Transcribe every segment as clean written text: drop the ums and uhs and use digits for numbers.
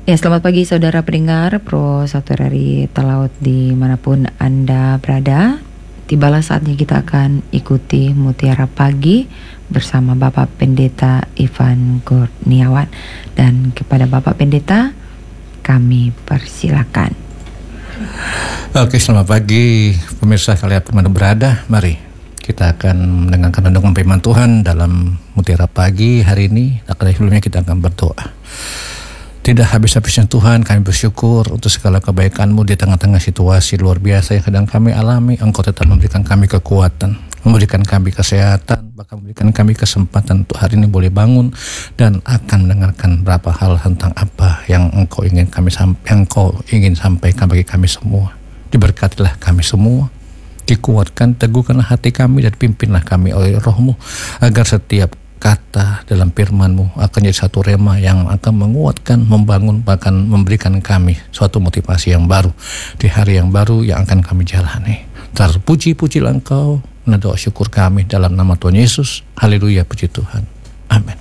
Ya, selamat pagi saudara pendengar Pro 1 RRI Talaut dimanapun Anda berada. Tibalah saatnya kita akan ikuti Mutiara Pagi bersama Bapak Pendeta Ivan Kurniawan. Dan kepada Bapak Pendeta kami persilakan. Oke, selamat pagi pemirsa kalian dimana berada. Mari kita akan mendengarkan renungan firman Tuhan dalam Mutiara Pagi hari ini. Akan sebelumnya kita akan berdoa. Tidak habis-habisnya Tuhan, kami bersyukur untuk segala kebaikan-Mu di tengah-tengah situasi luar biasa yang sedang kami alami. Engkau tetap memberikan kami kekuatan, memberikan kami kesehatan, bahkan memberikan kami kesempatan untuk hari ini boleh bangun dan akan mendengarkan berapa hal tentang apa yang Engkau ingin sampaikan bagi kami semua. Diberkatilah kami semua, dikuatkan, teguhkanlah hati kami dan pimpinlah kami oleh Roh-Mu agar setiap kata dalam firman-Mu akan jadi satu rema yang akan menguatkan, membangun, bahkan memberikan kami suatu motivasi yang baru di hari yang baru yang akan kami jalani. Terpuji-pujilah Engkau, doa syukur kami dalam nama Tuhan Yesus. Haleluya, puji Tuhan. Amin.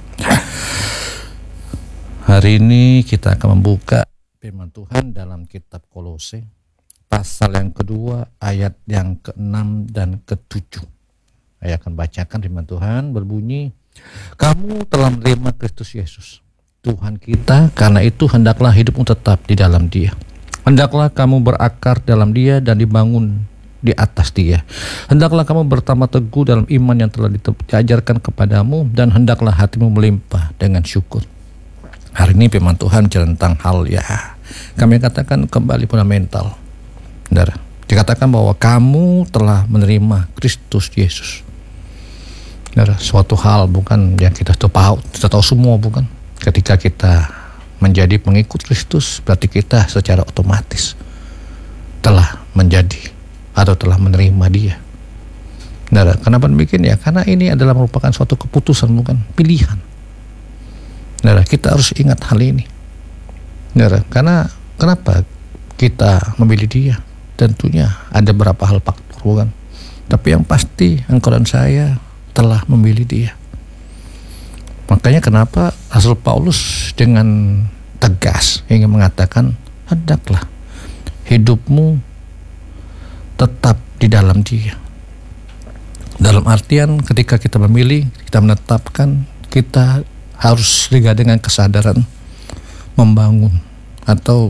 Hari ini kita akan membuka firman Tuhan dalam kitab Kolose, pasal yang kedua, ayat yang ke-6 dan ke-7. Saya akan bacakan firman Tuhan berbunyi, kamu telah menerima Kristus Yesus, Tuhan kita, karena itu hendaklah hidupmu tetap di dalam Dia. Hendaklah kamu berakar dalam Dia dan dibangun di atas Dia. Hendaklah kamu bertambah teguh dalam iman yang telah diajarkan kepadamu, dan hendaklah hatimu melimpah dengan syukur. Hari ini firman Tuhan tentang hal kami katakan kembali fundamental. Saudara, dikatakan bahwa kamu telah menerima Kristus Yesus. Suatu hal bukan yang kita tahu semua, bukan. Ketika kita menjadi pengikut Kristus, berarti kita secara otomatis telah menjadi atau telah menerima Dia. Kenapa demikian? Karena ini adalah merupakan suatu keputusan, bukan pilihan. Kita harus ingat hal ini. Karena kenapa kita memilih Dia? Tentunya ada beberapa hal faktor, bukan. Tapi yang pasti engkau dan saya telah memilih Dia. Makanya kenapa Rasul Paulus dengan tegas ingin mengatakan, hendaklah hidupmu tetap di dalam Dia. Dalam artian ketika kita memilih, kita menetapkan, kita harus dengan kesadaran membangun atau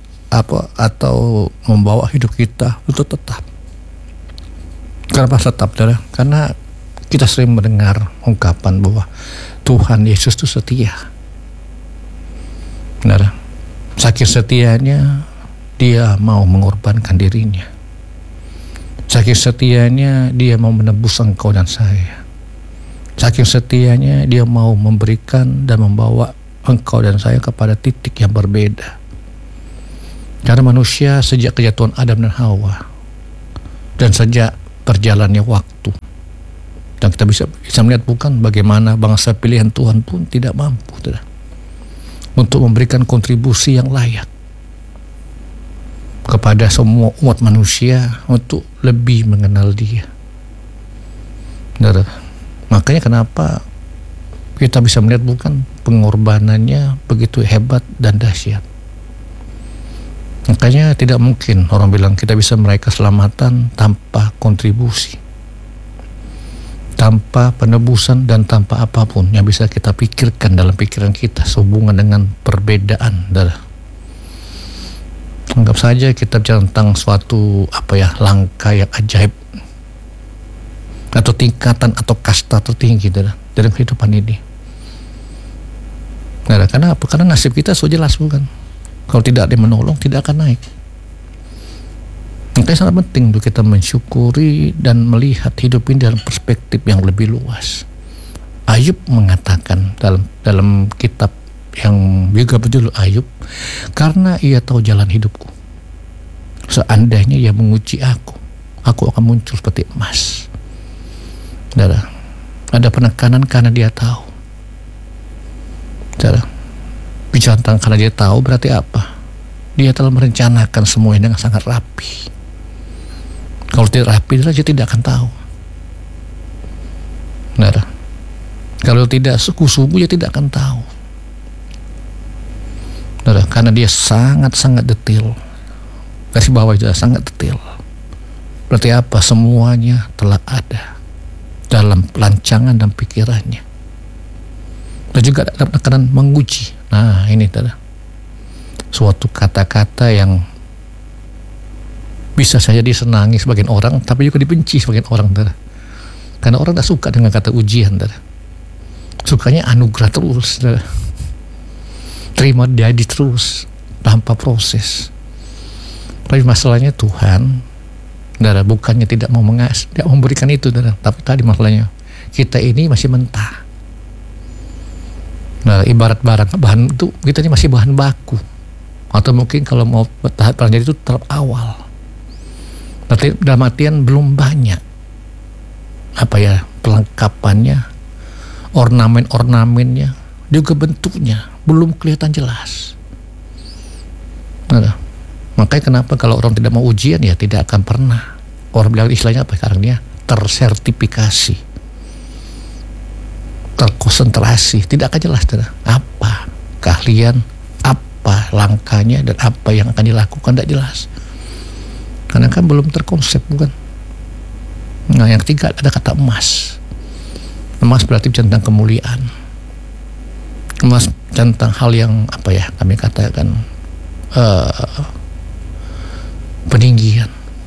membawa hidup kita untuk tetap. Kenapa tetap? Karena kita sering mendengar ungkapan bahwa Tuhan Yesus itu setia. Saking setianya Dia mau mengorbankan dirinya. Saking setianya Dia mau menebus engkau dan saya. Saking setianya Dia mau memberikan dan membawa engkau dan saya kepada titik yang berbeda. Karena manusia sejak kejatuhan Adam dan Hawa dan sejak berjalannya waktu, dan kita bisa melihat bukan bagaimana bangsa pilihan Tuhan pun tidak mampu untuk memberikan kontribusi yang layak kepada semua umat manusia untuk lebih mengenal Dia. Makanya kenapa kita bisa melihat bukan pengorbanannya begitu hebat dan dahsyat. Makanya tidak mungkin orang bilang kita bisa meraih keselamatan tanpa kontribusi, tanpa penebusan, dan tanpa apapun yang bisa kita pikirkan dalam pikiran kita sehubungan dengan perbedaan. Anggap saja kita bicara tentang suatu langkah yang ajaib atau tingkatan atau kasta tertinggi dalam kehidupan ini. Karena apa? Karena nasib kita so jelas, bukan. Kalau tidak ada yang menolong, tidak akan naik. Makanya sangat penting untuk kita mensyukuri dan melihat hidup ini dalam perspektif yang lebih luas. Ayub mengatakan dalam kitab yang juga berjudul Ayub, karena ia tahu jalan hidupku, seandainya ia menguji aku akan muncul seperti emas. Ada penekanan karena dia tahu. Bicara tentang karena dia tahu berarti apa? Dia telah merencanakan semuanya dengan sangat rapi. Kalau tidak rapi, dia tidak akan tahu. Kalau tidak sungguh-sungguh, dia tidak akan tahu. Saudara, karena dia sangat-sangat detail. Kasih bawah itu sangat detail. Berarti apa? Semuanya telah ada dalam pelancangan dan pikirannya. Dan juga akan menguji. Nah ini saudara, suatu kata-kata yang bisa saja disenangi sebagian orang, tapi juga dibenci sebagian orang, saudara. Karena orang tak suka dengan kata ujian, saudara. Sukanya anugerah terus, saudara. Terima jadi terus tanpa proses. Tapi masalahnya Tuhan, saudara, bukannya tidak mau tidak memberikan itu, saudara. Tapi tadi masalahnya kita ini masih mentah. Nah, ibarat bahan itu, kita ini masih bahan baku, atau mungkin kalau mau tahap jadi itu tahap awal. Berarti dalam artian belum banyak pelengkapannya, ornamen-ornamennya, juga bentuknya belum kelihatan jelas. Nah, makanya kenapa kalau orang tidak mau ujian ya tidak akan pernah. Orang bilang istilahnya apa sekarang ya? Tersertifikasi, terkonsentrasi, tidak akan jelas apa keahlian, apa langkahnya, dan apa yang akan dilakukan tidak jelas. Karena kan belum terkonsep, bukan? Nah, yang ketiga ada kata emas. Emas berarti tentang kemuliaan. Emas tentang hal yang kami katakan peninggian.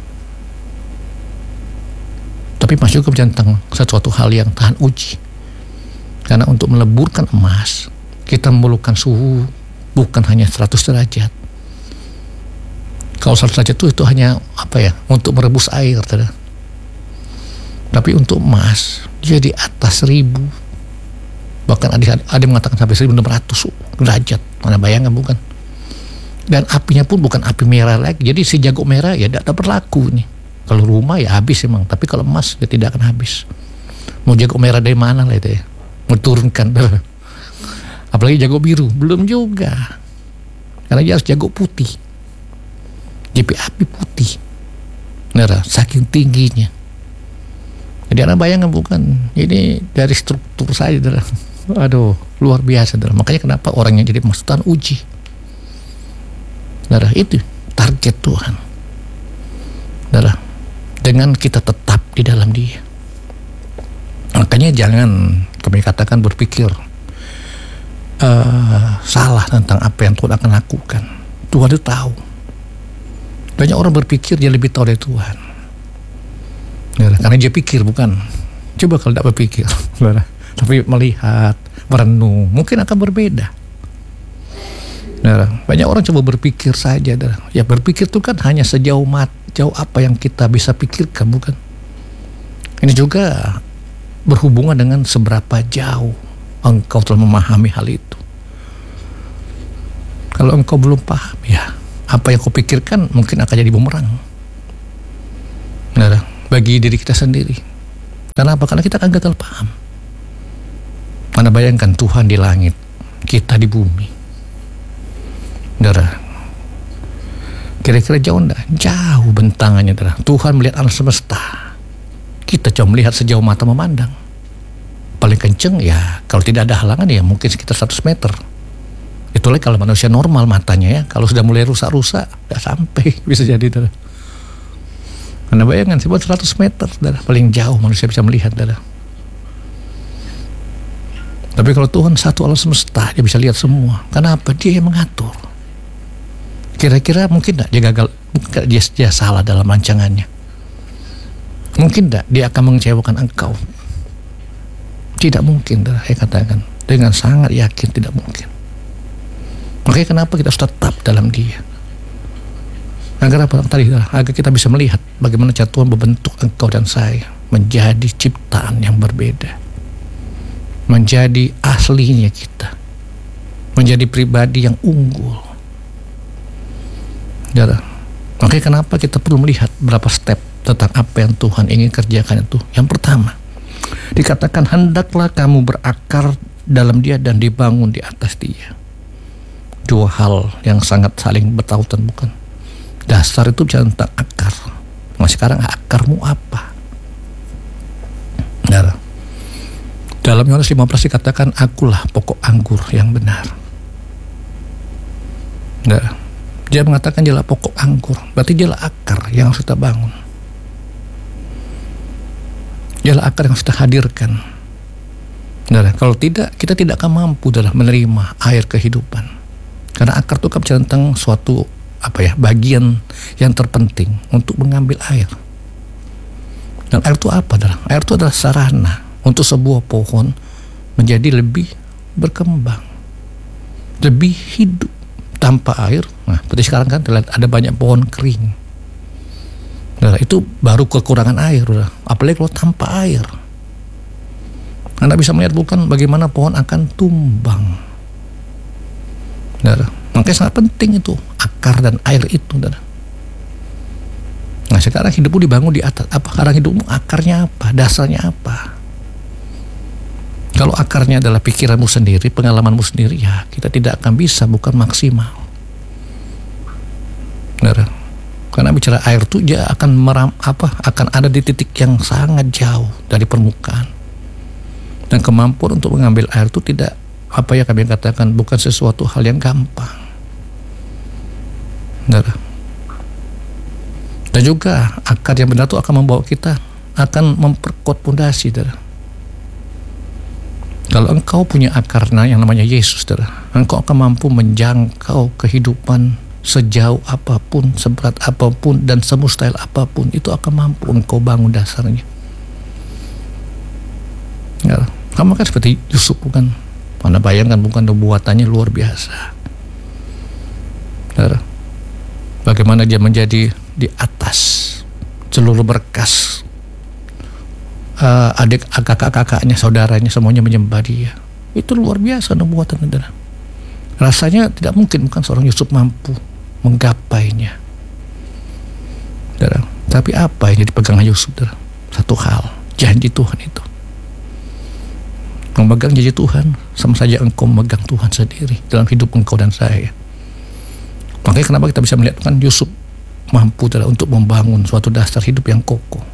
Tapi emas juga tentang sesuatu hal yang tahan uji. Karena untuk meleburkan emas, kita memerlukan suhu bukan hanya 100 derajat. Kalau 100 derajat itu hanya untuk merebus air, saudara. Tapi untuk emas dia di atas 1000. Bahkan ada yang mengatakan sampai 1600 derajat. Mana bayangkan, bukan? Dan apinya pun bukan api merah lagi. Jadi si jago merah ya tidak berlaku nih. Kalau rumah ya habis emang, tapi kalau emas ya tidak akan habis. Mau jago merah dari mana lah itu ya? Menurunkan. Apalagi jago biru, belum juga. Karena dia harus jago putih. JP api putih. Merah, saking tingginya. Jadi Anda bayangkan, bukan? Ini dari struktur saja, saudara. Aduh, luar biasa, saudara. Makanya kenapa orang yang jadi emas Tuhan uji. Saudara, itu target Tuhan. Saudara, dengan kita tetap di dalam Dia. Makanya jangan kami katakan berpikir salah tentang apa yang Tuhan akan lakukan. Tuhan itu tahu. Banyak orang berpikir dia lebih tahu dari Tuhan. Karena dia pikir, bukan. Coba kalau tidak berpikir, tapi melihat, merenung, mungkin akan berbeda. Banyak orang coba berpikir saja. Ya berpikir itu kan hanya sejauh jauh apa yang kita bisa pikirkan, bukan? Ini juga berhubungan dengan seberapa jauh engkau telah memahami hal itu. Kalau engkau belum paham, ya apa yang kau pikirkan mungkin akan jadi bumerang bagi diri kita sendiri. Kenapa? Karena kita akan gagal paham. Mana bayangkan Tuhan di langit, kita di bumi. Kira-kira jauh enggak? Jauh bentangannya. Tuhan melihat alam semesta, kita cuma melihat sejauh mata memandang. Paling kenceng ya kalau tidak ada halangan ya mungkin sekitar 100 meter. Itulah kalau manusia normal matanya ya. Kalau sudah mulai rusak-rusak tidak sampai, bisa jadi. Karena bayangkan sebuah 100 meter, paling jauh manusia bisa melihat. Tapi kalau Tuhan satu alam semesta, dia bisa lihat semua. Kenapa? Dia yang mengatur. Kira-kira mungkin tidak dia gagal, mungkin dia salah dalam rancangannya. Mungkin tidak dia akan mengecewakan engkau. Tidak mungkin, saya katakan dengan sangat yakin tidak mungkin. Makanya kenapa kita harus tetap dalam Dia? Agar apa tadi? Agar kita bisa melihat bagaimana cara Tuhan membentuk engkau dan saya menjadi ciptaan yang berbeda, menjadi aslinya kita, menjadi pribadi yang unggul. Makanya kenapa kita perlu melihat berapa step tentang apa yang Tuhan ingin kerjakan itu. Yang pertama, dikatakan hendaklah kamu berakar dalam Dia dan dibangun di atas Dia. Dua hal yang sangat saling bertautan, bukan? Dasar itu bicara tentang akar. Nah, sekarang akarmu apa? Dalam Yohanes 15 dikatakan akulah pokok anggur yang benar. Nah, dia mengatakan dialah pokok anggur, berarti dialah akar yang harus kita bangun. Dialah akar yang harus kita hadirkan. Nah, kalau tidak, kita tidak akan mampu dalam menerima air kehidupan. Karena akar itu kan bicara tentang suatu bagian yang terpenting untuk mengambil air. Dan air itu apa? Air itu adalah sarana untuk sebuah pohon menjadi lebih berkembang, lebih hidup. Tanpa air, nah seperti sekarang kan ada banyak pohon kering. Nah, itu baru kekurangan air, apalagi kalau tanpa air. Anda bisa melihat bukan bagaimana pohon akan tumbang. Nah, makanya sangat penting itu akar dan air itu. Nah, sekarang hidupmu dibangun di atas apa? Sekarang hidupmu akarnya apa? Dasarnya apa? Kalau akarnya adalah pikiranmu sendiri, pengalamanmu sendiri, ya kita tidak akan bisa, bukan maksimal. Nah, karena bicara air itu dia akan akan ada di titik yang sangat jauh dari permukaan. Dan kemampuan untuk mengambil air itu tidak kami katakan bukan sesuatu hal yang gampang. Nah, dan juga akar yang benar itu akan membawa kita, akan memperkuat pondasi. Kalau engkau punya akarnya yang namanya Yesus, engkau akan mampu menjangkau kehidupan sejauh apapun, seberat apapun, dan semustahil apapun. Itu akan mampu engkau bangun dasarnya. Ya, kamu kan seperti Yusuf, bukan? Anda bayangkan, bukan, nubuatannya luar biasa. Ya, bagaimana dia menjadi di atas seluruh berkas. Adik kakak-kakaknya, saudaranya semuanya menyembah dia. Itu luar biasa nubuatan. Rasanya tidak mungkin, bukan, seorang Yusuf mampu menggapainya. Tapi apa yang dipegang Yusuf? Satu hal, janji Tuhan itu. Memegang janji Tuhan sama saja engkau memegang Tuhan sendiri dalam hidup engkau dan saya. Makanya kenapa kita bisa melihat kan Yusuf mampu untuk membangun suatu dasar hidup yang kokoh.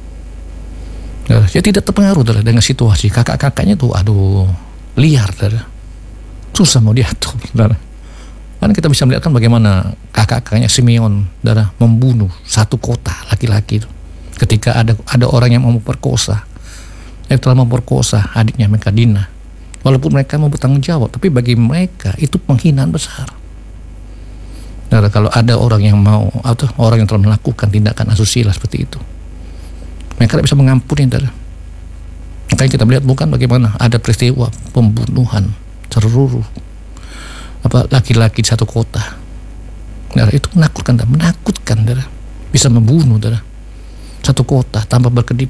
Dia tidak terpengaruh dengan situasi. Kakak-kakaknya tuh liar, susah mau diatur. Kan kita bisa melihat kan bagaimana kakak-kakaknya Simeon membunuh satu kota laki-laki itu. Ketika ada orang yang mau memperkosa, telah memperkosa adiknya mereka Dina. Walaupun mereka mau bertanggung jawab, tapi bagi mereka itu penghinaan besar. Kalau ada orang yang mau atau orang yang telah melakukan tindakan asusila seperti itu, mereka tidak bisa mengampuni. Makanya kita melihat bukan bagaimana ada peristiwa pembunuhan seluruh laki-laki di satu kota. Itu menakutkan, bisa membunuh satu kota tanpa berkedip,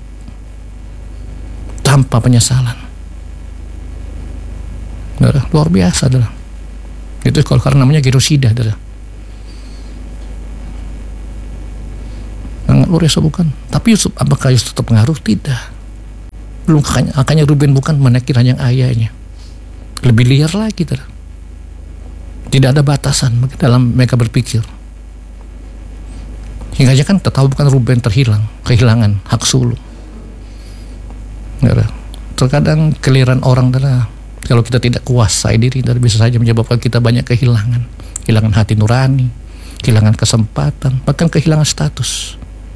tanpa penyesalan. Luar biasa. Itu kalau karena namanya genosida. Luar biasa, bukan? Tapi Yusuf, apakah Yusuf terpengaruh? Tidak. Belum kakaknya Ruben bukan menaiki ranjang ayahnya. Lebih liar lagi. Tidak ada batasan dalam mereka berpikir. Hingga aja kan tahu bukan Ruben kehilangan hak sulung. Terkadang keliran orang kalau kita tidak kuasai diri, bisa saja menyebabkan kita banyak kehilangan hati nurani, kehilangan kesempatan, bahkan kehilangan status.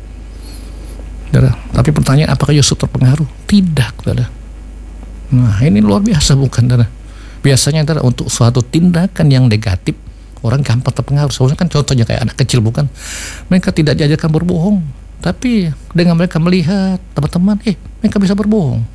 Tapi pertanyaan, apakah Yusuf terpengaruh? Tidak. Nah, ini luar biasa, bukan? Biasanya untuk suatu tindakan yang negatif orang gampang terpengaruh. Soalnya kan contohnya kayak anak kecil, bukan? Mereka tidak diajarkan berbohong, tapi dengan mereka melihat teman-teman, mereka bisa berbohong.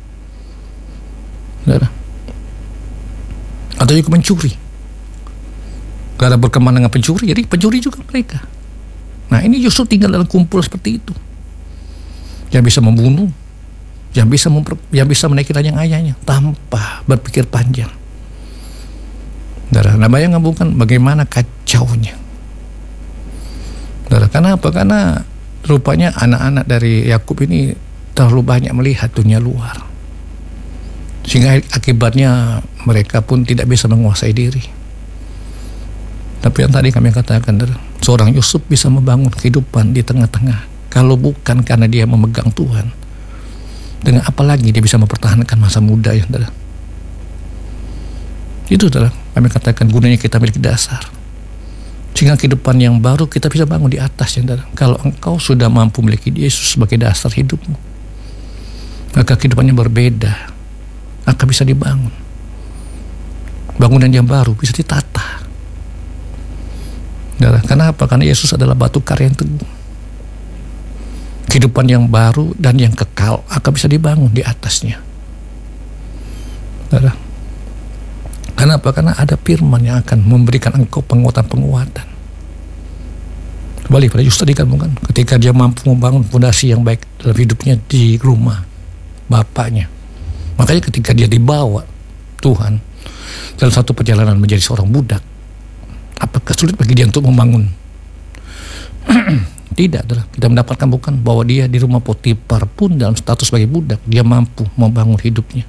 Atau juga mencuri. Karena berkembang dengan pencuri, jadi pencuri juga mereka. Nah, ini Yusuf tinggal dalam kumpul seperti itu. Yang bisa membunuh, yang bisa menaiki ranjang ayahnya tanpa berpikir panjang. Nah, bayangkan bukan bagaimana kacaunya. Karena apa? Karena rupanya anak-anak dari Yakub ini terlalu banyak melihat dunia luar, sehingga akibatnya mereka pun tidak bisa menguasai diri. Tapi yang tadi kami katakan, seorang Yusuf bisa membangun kehidupan di tengah-tengah. Kalau bukan karena dia memegang Tuhan, dengan apa lagi dia bisa mempertahankan masa muda ya, Itu kami katakan gunanya kita memiliki dasar. Sehingga kehidupan yang baru kita bisa bangun di atas, saudara. Kalau engkau sudah mampu memiliki Yesus sebagai dasar hidupmu, maka kehidupannya berbeda, akan bisa dibangun. Bangunan yang baru bisa ditata. Saudara, kenapa? Karena Yesus adalah batu karya yang teguh. Kehidupan yang baru dan yang kekal akan bisa dibangun di atasnya. Saudara, kenapa? Karena ada firman yang akan memberikan engkau penguatan-penguatan. Kembali pada Yesus tadi kan, bukan? Ketika dia mampu membangun fondasi yang baik dalam hidupnya di rumah Bapaknya. Makanya ketika dia dibawa Tuhan dalam satu perjalanan menjadi seorang budak, apakah sulit bagi dia untuk membangun? Tidak, kita mendapatkan bukan bahwa dia di rumah Potifar pun dalam status sebagai budak, dia mampu membangun hidupnya.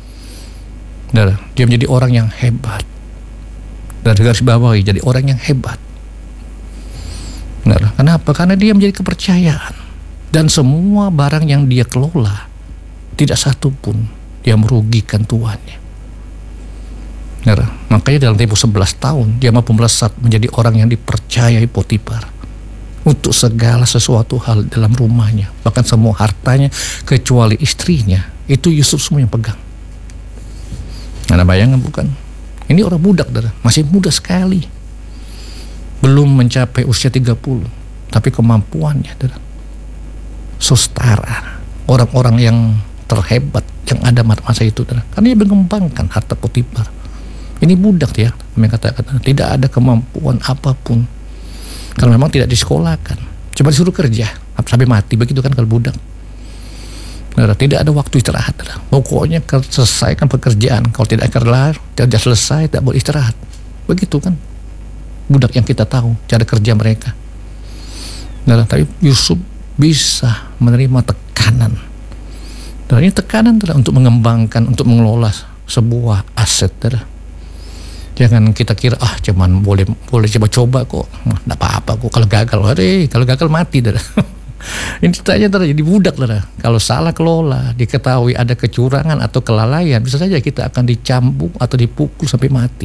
Dia menjadi orang yang hebat. Dari garis bawahi, jadi orang yang hebat. Kenapa? Karena dia menjadi kepercayaan. Dan semua barang yang dia kelola, tidak satu pun dia merugikan tuannya. Makanya dalam tempo 11 tahun dia mampu melesat menjadi orang yang dipercayai Potifar untuk segala sesuatu hal dalam rumahnya. Bahkan semua hartanya kecuali istrinya, itu Yusuf semua yang pegang. Anda bayangkan bukan? Ini orang budak, masih muda sekali, belum mencapai usia 30, tapi kemampuannya setara orang-orang yang terhebat yang ada masa itu, karena dia mengembangkan harta Potifar. Ini budak ya, kami katakan tidak ada kemampuan apapun, karena memang tidak disekolahkan, cuma disuruh kerja sampai mati, begitu kan kalau budak. Tidak ada waktu istirahat. Pokoknya selesaikan pekerjaan. Kalau tidak kelar, tidak selesai, tidak boleh istirahat. Begitu kan budak yang kita tahu cara kerja mereka. Tapi Yusuf bisa menerima tekanan. Ini tekanan untuk mengembangkan, untuk mengelola sebuah aset. Jangan kita kira cuman boleh coba-coba kok, nggak apa-apa kok. Kalau gagal mati. Ini ceritanya jadi budak. Kalau salah kelola, diketahui ada kecurangan atau kelalaian, bisa saja kita akan dicambuk atau dipukul sampai mati.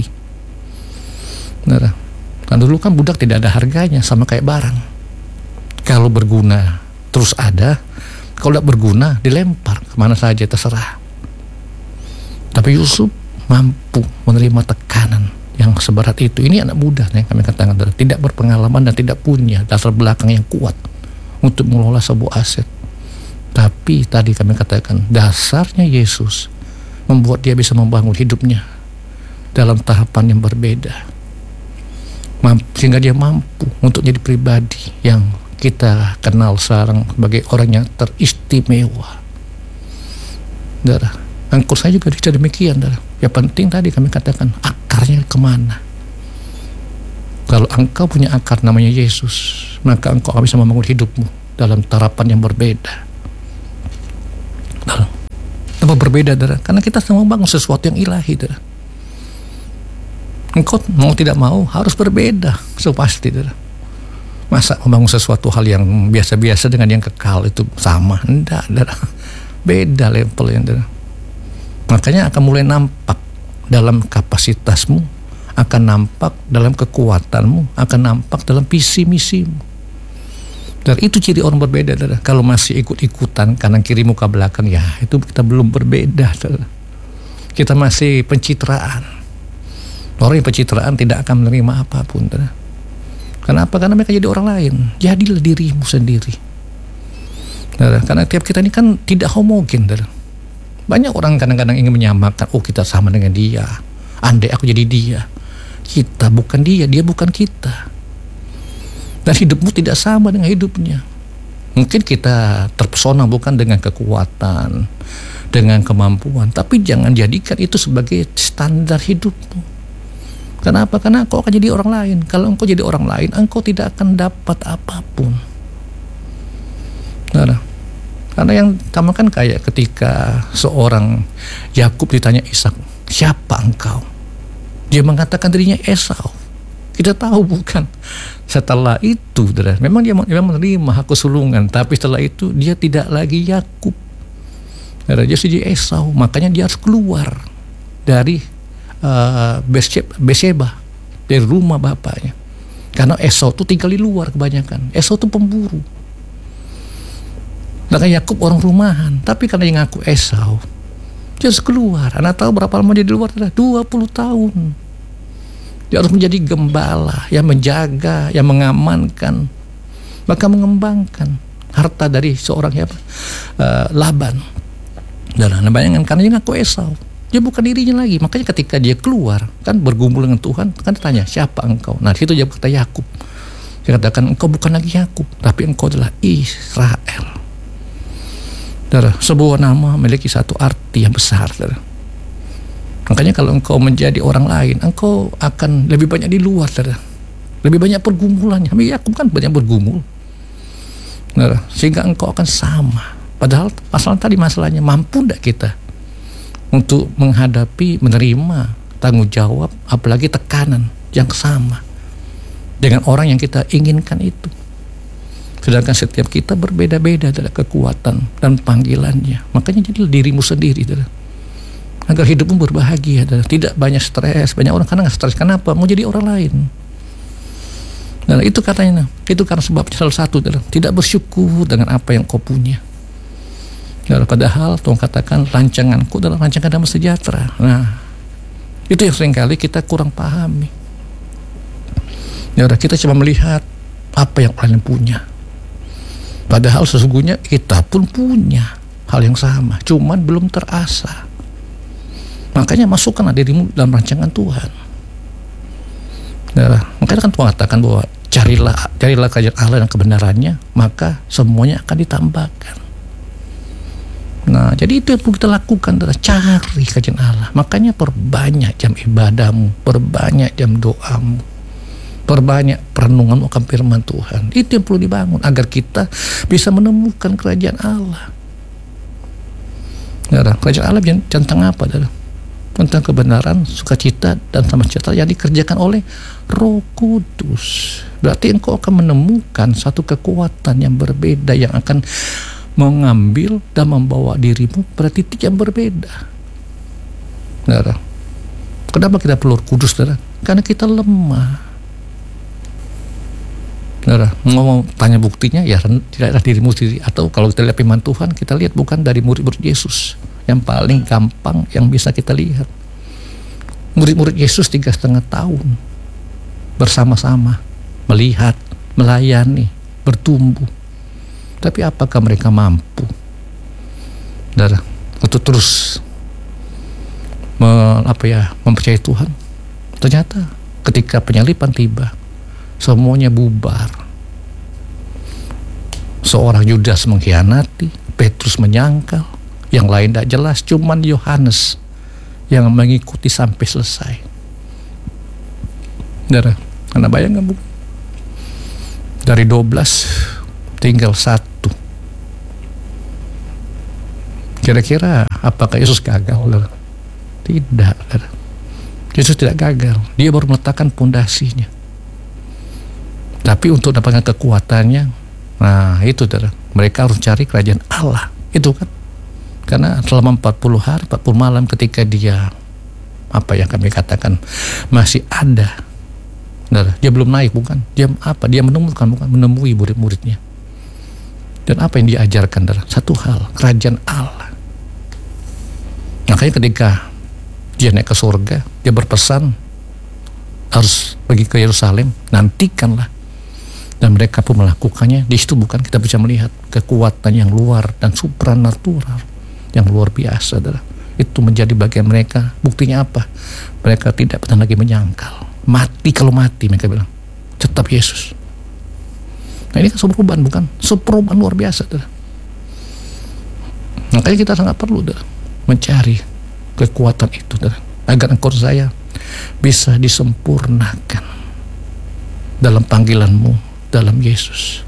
Kan dulu kan budak tidak ada harganya, sama kayak barang. Kalau berguna terus ada, kalau tidak berguna dilempar kemana saja terserah. Tapi Yusuf mampu menerima tekanan yang seberat itu. Ini anak muda yang kami katakan, tidak berpengalaman dan tidak punya latar belakang yang kuat untuk mengelola sebuah aset. Tapi tadi kami katakan dasarnya Yesus membuat dia bisa membangun hidupnya dalam tahapan yang berbeda, sehingga dia mampu untuk jadi pribadi yang kita kenal sekarang sebagai orang yang teristimewa. Angkor saya juga bisa demikian. Yang penting tadi kami katakan akarnya kemana. Kalau engkau punya akar namanya Yesus, maka engkau bisa membangun hidupmu dalam tarapan yang berbeda. Apa berbeda, karena kita sedang membangun sesuatu yang ilahi. Engkau mau tidak mau harus berbeda, pasti. Masa membangun sesuatu hal yang biasa-biasa dengan yang kekal itu sama? Enggak, beda levelnya. Makanya akan mulai nampak dalam kapasitasmu, akan nampak dalam kekuatanmu, akan nampak dalam visi misimu. Dan itu ciri orang berbeda. Kalau masih ikut-ikutan kanan kiri muka belakang, ya itu kita belum berbeda. Kita masih pencitraan. Orang yang pencitraan tidak akan menerima apapun. Kenapa? Karena mereka jadi orang lain. Jadilah dirimu sendiri. Karena tiap kita ini kan tidak homogen. Banyak orang kadang-kadang ingin menyamakan, kita sama dengan dia, andai aku jadi dia. Kita bukan dia, dia bukan kita. Dan hidupmu tidak sama dengan hidupnya. Mungkin kita terpesona bukan dengan kekuatan, dengan kemampuan, tapi jangan jadikan itu sebagai standar hidupmu. Kenapa? Karena engkau akan jadi orang lain. Kalau engkau jadi orang lain, engkau tidak akan dapat apapun. Karena yang sama kan kayak ketika seorang Yakub ditanya Ishak, siapa engkau? Dia mengatakan dirinya Esau. Kita tahu bukan? Setelah itu, memang dia menerima hak kesulungan, tapi setelah itu dia tidak lagi Yakub. Dia jadi Esau, makanya dia harus keluar dari Berseba, dari rumah bapaknya. Karena Esau tuh tinggal di luar kebanyakan. Esau tuh pemburu. Sedangkan Yakub orang rumahan. Tapi karena yang ngaku Esau, dia harus keluar. Anda tahu berapa lama dia di luar? 20 tahun. Dia harus menjadi gembala yang menjaga, yang mengamankan, bahkan mengembangkan harta dari seorang Laban. Dan bayangkan karena dia ngaku Esau, dia bukan dirinya lagi. Makanya ketika dia keluar, kan bergumul dengan Tuhan, kan ditanya, siapa engkau? Nah, situ dia kata Yakub. Dia katakan, engkau bukan lagi Yakub, tapi engkau adalah Israel. Sebuah nama memiliki satu arti yang besar. Makanya kalau engkau menjadi orang lain, engkau akan lebih banyak di luar. Lebih banyak pergumulannya. Yakub kan banyak bergumul. Sehingga engkau akan sama. Padahal masalahnya mampu tidak kita untuk menghadapi, menerima tanggung jawab, apalagi tekanan yang sama dengan orang yang kita inginkan itu. Sedangkan setiap kita berbeda-beda dalam kekuatan dan panggilannya. Makanya jadilah dirimu sendiri, agar hidupmu berbahagia, tidak banyak stres. Banyak orang karena stres, kenapa? Mau jadi orang lain. Nah, itu katanya, itu karena sebabnya salah satu, tidak bersyukur dengan apa yang kau punya. Padahal Tuhan katakan rancanganku adalah rancangan damai sejahtera. Nah, itu yang seringkali kita kurang pahami. Kita cuma melihat apa yang orang lain punya. Padahal sesungguhnya kita pun punya hal yang sama, cuman belum terasa. Makanya masukkanlah dirimu dalam rancangan Tuhan. Makanya kan Tuhan katakan bahwa carilah kerajaan Allah dan kebenarannya, maka semuanya akan ditambahkan. Nah, jadi itu yang perlu kita lakukan, adalah cari kerajaan Allah. Makanya perbanyak jam ibadahmu, perbanyak jam doamu, perbanyak perenungan akan firman Tuhan. Itu yang perlu dibangun agar kita bisa menemukan kerajaan Allah. Kerajaan Allah tentang apa? Tentang kebenaran, sukacita, dan damai sejahtera yang dikerjakan oleh Roh Kudus. Berarti engkau akan menemukan satu kekuatan yang berbeda yang akan mengambil dan membawa dirimu pada titik yang berbeda. Kenapa kita perlu Roh Kudus? Karena kita lemah. Mau tanya buktinya, ya tidaklah dirimu sendiri. Atau kalau kita lihat firman Tuhan, kita lihat bukan dari murid-murid Yesus yang paling gampang yang bisa kita lihat. Murid-murid Yesus 3,5 tahun bersama-sama melihat, melayani, bertumbuh. Tapi apakah mereka mampu untuk terus mempercayai Tuhan? Ternyata ketika penyaliban tiba, semuanya bubar. Seorang Yudas mengkhianati, Petrus menyangkal, yang lain tidak jelas, cuman Yohanes yang mengikuti sampai selesai. Karena bayangkan, Bu, dari 12 tinggal 1. Kira-kira apakah Yesus gagal? Tidak. Yesus tidak gagal. Dia baru meletakkan pondasinya. Tapi untuk dapatkan kekuatannya, nah itu mereka harus cari kerajaan Allah. Itu kan. Karena selama 40 hari, 40 malam ketika dia, yang kami katakan, masih ada. Dia belum naik, bukan. Dia menemui murid-muridnya. Dan apa yang diajarkan? Satu hal, kerajaan Allah. Makanya ketika dia naik ke surga, dia berpesan harus pergi ke Yerusalem, nantikanlah. Dan mereka pun melakukannya. Di situ bukan kita bisa melihat kekuatan yang luar dan supranatural yang luar biasa. Itu menjadi bagian mereka. Buktinya apa? Mereka tidak pernah lagi menyangkal. Kalau mati mereka bilang tetap Yesus. Nah, ini kan sebuah perubahan, bukan? Sebuah perubahan luar biasa. Makanya kita sangat perlu mencari kekuatan itu agar engkau saya bisa disempurnakan dalam panggilanmu dalam Yesus.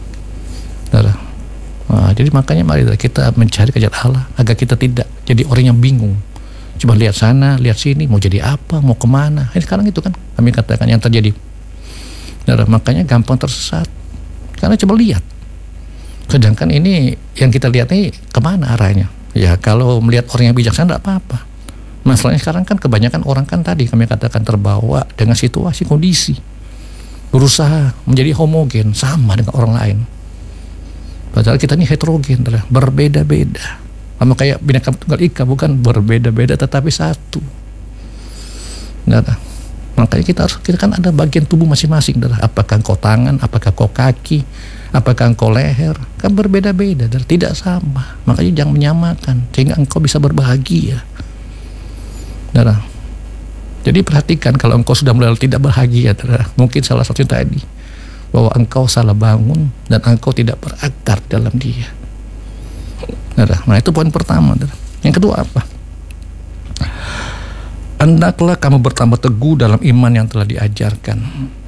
Jadi makanya mari kita mencari kerajaan Allah agar kita tidak jadi orang yang bingung, cuma lihat sana, lihat sini, mau jadi apa, mau kemana. Sekarang itu kan kami katakan yang terjadi. Makanya gampang tersesat karena coba lihat. Sedangkan ini yang kita lihat ini kemana arahnya? Ya kalau melihat orang yang bijaksana tidak apa-apa. Masalahnya sekarang kan kebanyakan orang kan tadi kami katakan terbawa dengan situasi kondisi. berusaha menjadi homogen, sama dengan orang lain. Padahal kita ini heterogen, berbeda-beda. Sama kayak Bhinneka Tunggal Ika, bukan berbeda-beda tetapi satu. Makanya kita kan ada bagian tubuh masing-masing. Apakah engkau tangan, apakah engkau kaki, apakah engkau leher, kan berbeda-beda, tidak sama. Makanya jangan menyamakan sehingga engkau bisa berbahagia. Jadi perhatikan kalau engkau sudah mulai tidak bahagia, mungkin salah satunya tadi bahwa engkau salah bangun dan engkau tidak berakar dalam Dia. Nah itu poin pertama. Yang kedua apa? Hendaklah kamu bertambah teguh dalam iman yang telah diajarkan.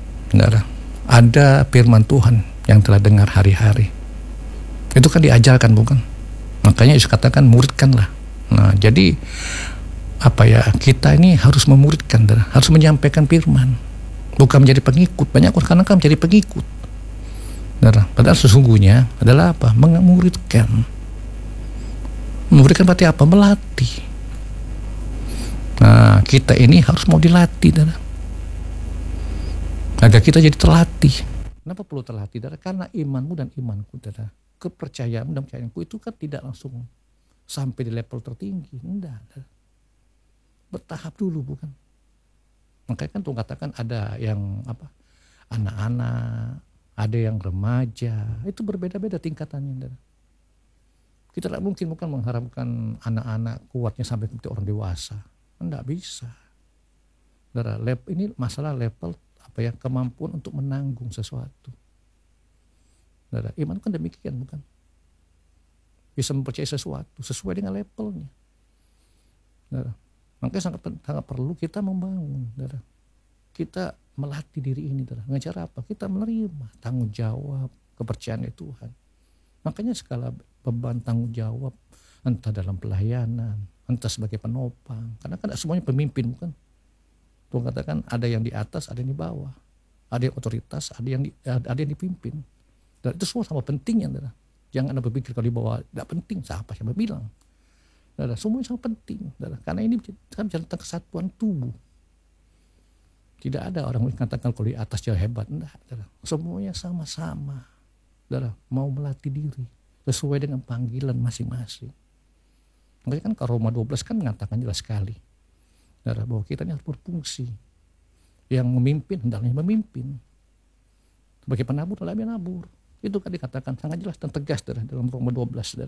Ada firman Tuhan yang telah dengar hari-hari. Itu kan diajarkan, bukan? Makanya Yesus katakan muridkanlah. Nah jadi kita ini harus memuridkan, harus menyampaikan firman, bukan menjadi pengikut. Banyak orang kan menjadi pengikut. Padahal sesungguhnya adalah apa? Memuridkan. Memuridkan berarti apa? Melatih. Nah kita ini harus mau dilatih, agar kita jadi terlatih. Kenapa perlu terlatih? Karena imanmu dan imanku, kepercayaanmu dan kepercayaanku itu kan tidak langsung sampai di level tertinggi. Enggak. Bertahap dulu, bukan? Makanya kan Tuhan katakan ada yang anak-anak, ada yang remaja, itu berbeda-beda tingkatannya. Kita tidak mungkin bukan mengharapkan anak-anak kuatnya sampai seperti orang dewasa, tidak bisa. Ini masalah level kemampuan untuk menanggung sesuatu. Iman kan demikian, bukan? Bisa mempercayai sesuatu sesuai dengan levelnya. Makanya sangat perlu kita membangun, kita melatih diri ini, dengan cara apa? Kita menerima tanggung jawab kepercayaan dari Tuhan. Makanya segala beban tanggung jawab, entah dalam pelayanan, entah sebagai penopang, karena kan semuanya pemimpin, bukan? Tuhan katakan ada yang di atas, ada yang di bawah, ada yang otoritas, ada yang dipimpin. Dan itu semua sama pentingnya, jangan Anda berpikir kalau di bawah tidak penting, siapa bilang? Semuanya sangat penting, karena ini kan tentang kesatuan tubuh. Tidak ada orang yang mengatakan kalau di atas jauh hebat, enggak. Semuanya sama-sama, mau melatih diri sesuai dengan panggilan masing-masing. Makanya kan kalau Roma 12 kan mengatakan jelas sekali, bahwa kita ini harus berfungsi. Yang memimpin hendaknya memimpin, sebagai penabur hendaknya menabur. Itu kan dikatakan sangat jelas dan tegas dalam Roma 12.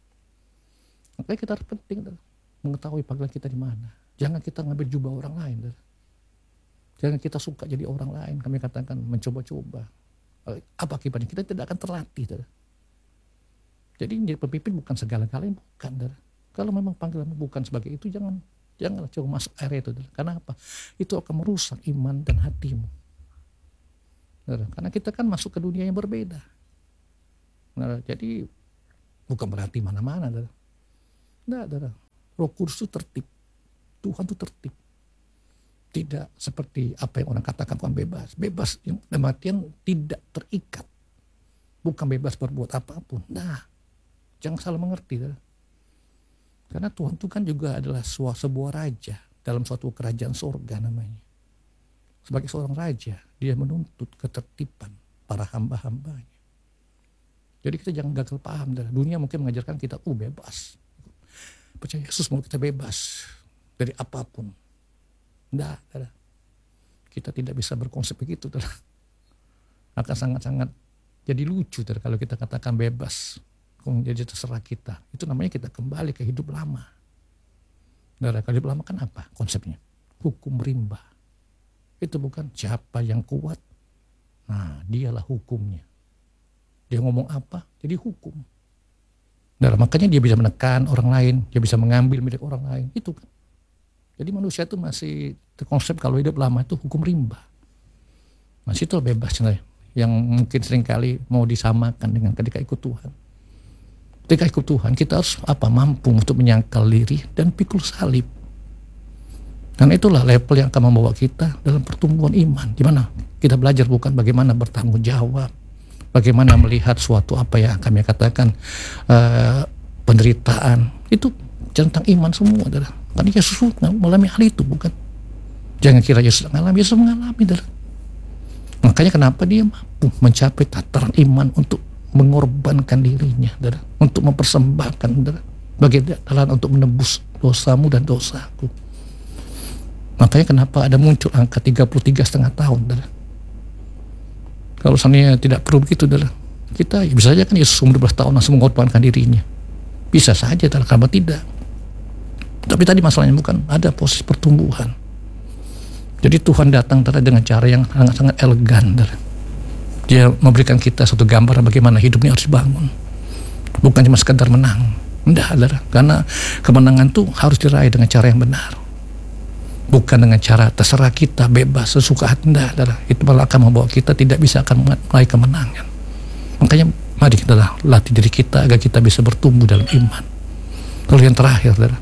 Makanya kita harus penting mengetahui panggilan kita di mana. Jangan kita ngambil jubah orang lain. Jangan kita suka jadi orang lain. Kami katakan mencoba-coba. Apa akibatnya? Kita tidak akan terlatih. Jadi menjadi pemimpin bukan segala-galanya, bukan. Kalau memang panggilanmu bukan sebagai itu, janganlah coba masuk area itu. Karena apa? Itu akan merusak iman dan hatimu. Karena kita kan masuk ke dunia yang berbeda. Jadi bukan berarti mana-mana. Enggak, Roh Kudus itu tertib. Tuhan itu tertib. Tidak seperti apa yang orang katakan Tuhan bebas. Bebas yang artian tidak terikat. Bukan bebas berbuat apapun. Nah, jangan salah mengerti. Karena Tuhan itu kan juga adalah sebuah raja dalam suatu kerajaan sorga namanya. Sebagai seorang raja, dia menuntut ketertiban para hamba-hambanya. Jadi kita jangan gagal paham. Dunia mungkin mengajarkan kita, bebas. Percaya Yesus mau kita bebas dari apapun. Enggak, kita tidak bisa berkonsep begitu. Akan sangat-sangat jadi lucu kalau kita katakan bebas. Jadi terserah kita. Itu namanya kita kembali ke hidup lama. Kalau hidup lama kan apa konsepnya? Hukum rimba. Itu bukan siapa yang kuat. Nah, dialah hukumnya. Dia ngomong apa, jadi hukum. Makanya dia bisa menekan orang lain, dia bisa mengambil milik orang lain, itu kan. Jadi manusia itu masih terkonsep kalau hidup lama itu hukum rimba. Masih itu bebas, yang mungkin seringkali mau disamakan dengan ketika ikut Tuhan. Ketika ikut Tuhan, kita harus mampu untuk menyangkal diri dan pikul salib. Dan itulah level yang akan membawa kita dalam pertumbuhan iman. Di mana kita belajar bukan bagaimana bertanggung jawab, bagaimana melihat suatu apa yang kami katakan penderitaan. Itu tentang iman semua. Karena Yesus mengalami hal itu, bukan? Jangan kira Yesus mengalami, Yesus mengalami. Maka Makanya kenapa dia mampu mencapai tataran iman untuk mengorbankan dirinya, saudara, untuk mempersembahkan, saudara, bagi jalan untuk menebus dosamu dan dosaku. Makanya kenapa ada muncul angka 33,5 tahun, saudara. Kalau seandainya tidak perlu begitu, saudara, kita bisa saja kan Yesus umur 12 tahun langsung mengorbankan dirinya. Bisa saja, saudara, kenapa tidak? Tapi tadi masalahnya bukan ada proses pertumbuhan. Jadi Tuhan datang, saudara, dengan cara yang sangat-sangat elegan, saudara. Dia memberikan kita suatu gambaran bagaimana hidupnya harus dibangun. Bukan cuma sekedar menang. Enggak, saudara. Karena kemenangan itu harus diraih dengan cara yang benar. Bukan dengan cara terserah kita, bebas, sesuka hati. Enggak, saudara. Itu malah akan membawa kita tidak bisa akan meraih kemenangan. Makanya mari kita latih diri kita agar kita bisa bertumbuh dalam iman. Lalu yang terakhir, saudara,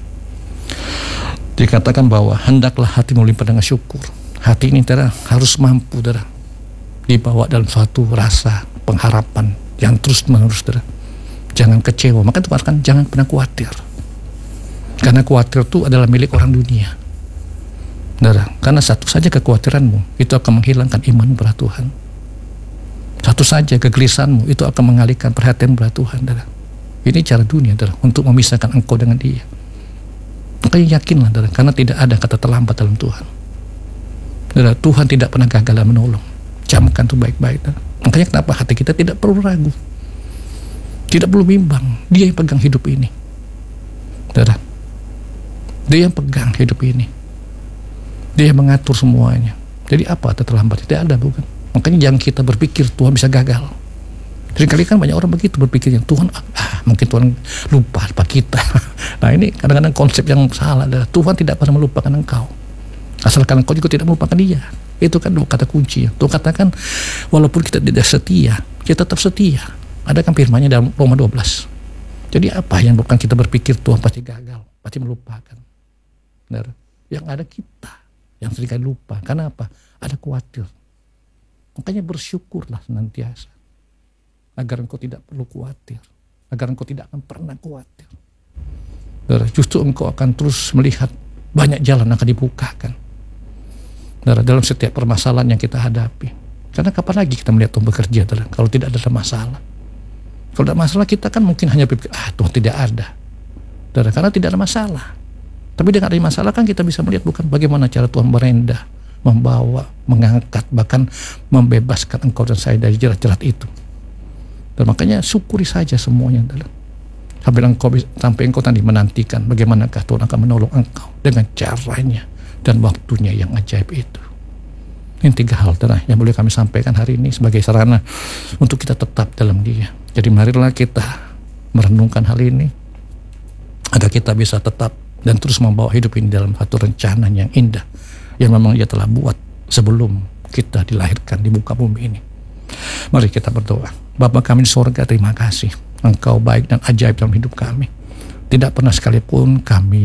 dikatakan bahwa hendaklah hati melimpah dengan syukur. Hati ini, saudara, harus mampu, saudara, dibawa dalam suatu rasa pengharapan yang terus menerus, saudara. Jangan kecewa. Maka itu kan jangan pernah khawatir. Karena khawatir itu adalah milik orang dunia, saudara. Karena satu saja kekhawatiranmu itu akan menghilangkan iman kepada Tuhan. Satu saja kegelisahanmu itu akan mengalihkan perhatian kepada Tuhan, saudara. Ini cara dunia, saudara, untuk memisahkan engkau dengan Dia. Makanya yakinlah, saudara, karena tidak ada kata terlambat dalam Tuhan. Saudara, Tuhan tidak pernah gagal dalam menolong. Camkan itu baik-baik. Makanya kenapa hati kita tidak perlu ragu, tidak perlu bimbang. Dia yang pegang hidup ini, saudara. Dia yang pegang hidup ini. Dia yang mengatur semuanya. Jadi apa terlambat? Tidak ada, bukan. Makanya jangan kita berpikir Tuhan bisa gagal. Seringkali kan banyak orang begitu berpikirnya, Tuhan mungkin Tuhan lupa kita. Nah, ini kadang-kadang konsep yang salah adalah Tuhan tidak pernah melupakan engkau, asalkan engkau juga tidak melupakan Dia. Itu kan dua kata kunci. Tuhan katakan walaupun kita tidak setia, kita tetap setia. Ada kan firman-Nya dalam Roma 12. Jadi apa yang bukan kita berpikir Tuhan pasti gagal, pasti melupakan. Benar. Yang ada kita yang seringkali lupa. Karena apa? Ada khawatir. Makanya bersyukurlah senantiasa agar engkau tidak perlu khawatir, agar engkau tidak akan pernah khawatir. Justru engkau akan terus melihat banyak jalan akan dibukakan dalam setiap permasalahan yang kita hadapi. Karena kapan lagi kita melihat Tuhan bekerja kalau tidak ada masalah? Kalau ada masalah kita kan mungkin hanya berpikir Tuhan tidak ada, karena tidak ada masalah. Tapi dengan ada masalah kan kita bisa melihat bukan bagaimana cara Tuhan merendah, membawa, mengangkat, bahkan membebaskan engkau dan saya dari jerat-jerat itu. Dan makanya syukuri saja semuanya, sampai engkau tadi menantikan bagaimanakah Tuhan akan menolong engkau dengan caranya dan waktunya yang ajaib itu. Ini 3 hal yang boleh kami sampaikan hari ini sebagai sarana untuk kita tetap dalam Dia. Jadi marilah kita merenungkan hal ini agar kita bisa tetap dan terus membawa hidup ini dalam satu rencana yang indah yang memang Dia telah buat sebelum kita dilahirkan di muka bumi ini. Mari kita berdoa. Bapa kami di sorga, terima kasih. Engkau baik dan ajaib dalam hidup kami. Tidak pernah sekalipun kami